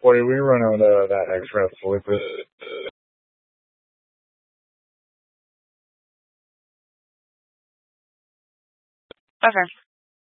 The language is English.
What did we run on that extra liquid? Okay.